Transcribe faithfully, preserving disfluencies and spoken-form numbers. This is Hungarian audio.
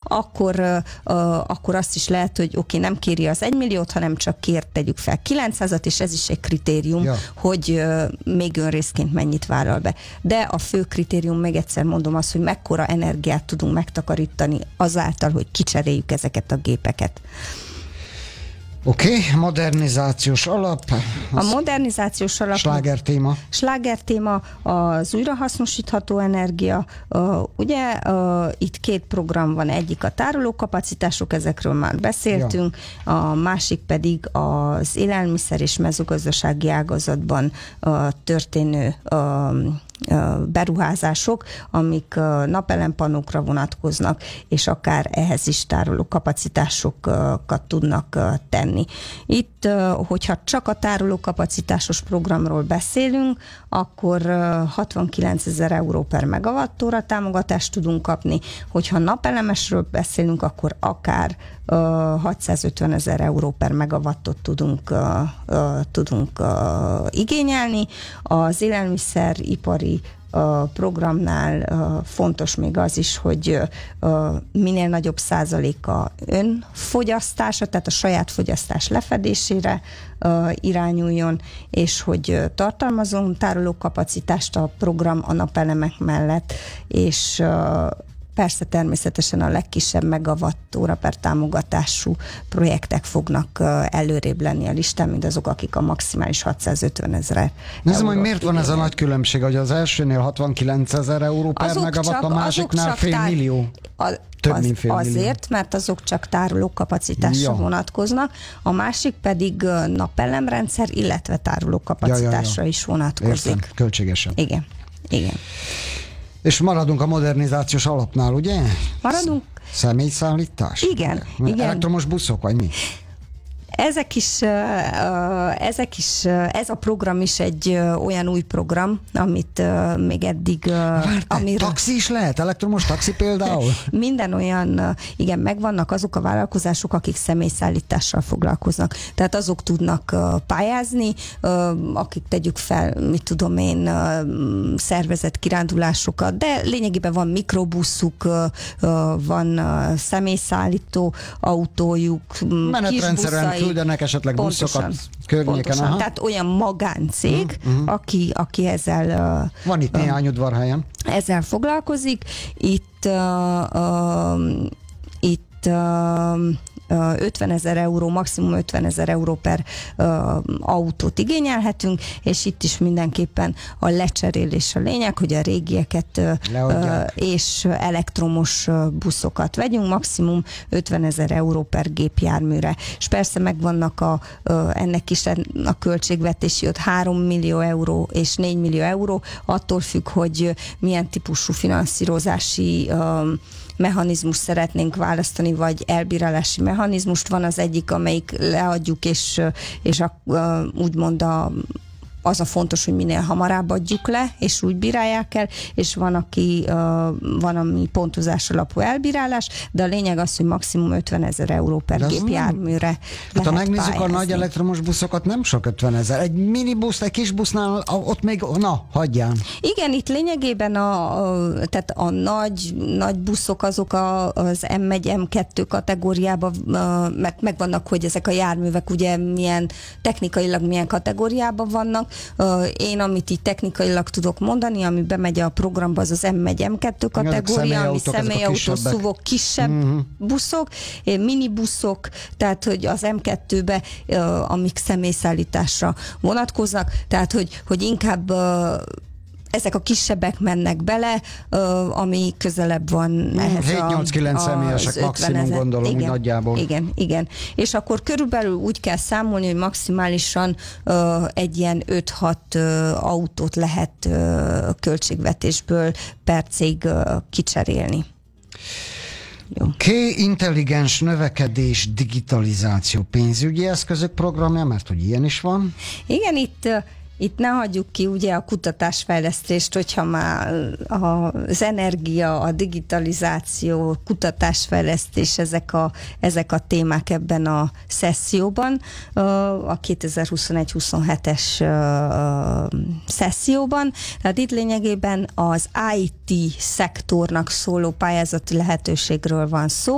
akkor, akkor azt is lehet, hogy oké, okay, nem kéri az egymilliót, hanem csak kér, tegyük fel kilencszázat, és ez is egy kritérium, ja. hogy még önrészként mennyit vállal be. De a fő kritérium, még egyszer mondom, az, hogy mekkora energiát tudunk megtakarítani azáltal, hogy kicseréljük ezeket a gépeket. Oké, okay, modernizációs alap. A modernizációs alap. Sláger téma. Sláger téma az újrahasznosítható energia. Uh, ugye uh, itt két program van, egyik a tárolókapacitások, ezekről már beszéltünk, ja. a másik pedig az élelmiszer és mezőgazdasági ágazatban uh, történő uh, beruházások, amik napelempanókra vonatkoznak, és akár ehhez is tároló kapacitásokat tudnak tenni. Itt, hogyha csak a tároló kapacitásos programról beszélünk, akkor hatvankilencezer euró per megawattóra támogatást tudunk kapni, hogyha napelemesről beszélünk, akkor akár hatszázötvenezer euró per megawattot tudunk, tudunk igényelni. Az élelmiszeripari a programnál uh, fontos még az is, hogy uh, minél nagyobb százaléka önfogyasztása, tehát a saját fogyasztás lefedésére uh, irányuljon, és hogy uh, tartalmazunk tárolókapacitást a program a napelemek mellett, és uh, persze természetesen a legkisebb megawattóra per támogatású projektek fognak előrébb lenni a listán, mint azok, akik a maximális hatszázötvenezer. Nézzem, hogy miért van ez a nagy különbség, hogy az elsőnél hatvankilencezer euró per azok megawatt, csak, a másiknál fél tár... millió. A, Több az, mint fél azért, millió. mert azok csak tárolókapacitásra ja. vonatkoznak, a másik pedig napelemrendszer, illetve tárolókapacitásra ja, ja, ja. is vonatkozik. Értem, költségesen. Igen, igen. És maradunk a modernizációs alapnál, ugye? Maradunk. Személyszállítás? Igen, igen. Elektromos buszok, vagy mi? Ezek is, ezek is, ez a program is egy olyan új program, amit még eddig... Várj, amire... taxi is lehet? Elektromos taxi például? Minden olyan, igen, megvannak azok a vállalkozások, akik személyszállítással foglalkoznak. Tehát azok tudnak pályázni, akik tegyük fel, mit tudom én, szervezett kirándulásokat, de lényegében van mikrobuszuk, van személyszállító autójuk, menetrendszerűen küldenek esetleg pontosan, buszokat környéken. Pontosan. Tehát olyan magáncég, uh-huh. aki, aki ezzel... Uh, van itt néhány uh, udvarhelyen. Ezzel foglalkozik. Itt uh, uh, itt uh, ötvenezer euró, maximum ötvenezer euró per uh, autót igényelhetünk, és itt is mindenképpen a lecserélés a lényeg, hogy a régieket uh, és elektromos uh, buszokat vegyünk, maximum ötvenezer euró per gépjárműre. És persze megvannak a, uh, ennek is a költségvetési, ott három millió euró és négy millió euró, attól függ, hogy milyen típusú finanszírozási uh, mechanizmus szeretnénk választani, vagy elbírálási mechanizmust. Van az egyik, amelyik leadjuk, és, és a, úgymond a az a fontos, hogy minél hamarabb adjuk le, és úgy bírálják el, és van, aki, uh, van, ami pontozás alapú elbírálás, de a lényeg az, hogy maximum ötvenezer euró per gépjárműre lehet hát ha megnézzük pályázni. A nagy elektromos buszokat, nem sok ötvenezer. Egy minibusz, egy kis busznál, ott még, na, hagyján. Igen, itt lényegében a, a, tehát a nagy, nagy buszok azok a, az em egy, em kettő kategóriában, meg, megvannak, hogy ezek a járművek ugye milyen, technikailag milyen kategóriában vannak. Én, amit így technikailag tudok mondani, ami bemegy a programba, az az em egy, em kettő kategória, ami személyautó, szuvok, kisebb uh-huh. buszok, minibuszok, tehát hogy az em kettőbe, amik személyszállításra vonatkoznak, tehát hogy, hogy inkább ezek a kisebbek mennek bele, ami közelebb van ehhez hét nyolc kilenc személyesek maximum, gondolom, igen, nagyjából. Igen, igen. És akkor körülbelül úgy kell számolni, hogy maximálisan uh, egy ilyen öt-hat uh, autót lehet uh, költségvetésből per cég uh, kicserélni. Oké, okay, intelligens növekedés, digitalizáció, pénzügyi eszközök programja, mert hogy ilyen is van. Igen, itt uh, Itt ne hagyjuk ki ugye a kutatásfejlesztést, hogyha már az energia, a digitalizáció, kutatásfejlesztés, ezek a, ezek a témák ebben a szesszióban, a kétezer-huszonegy huszonhetes szesszióban. Tehát itt lényegében az i té szektornak szóló pályázati lehetőségről van szó,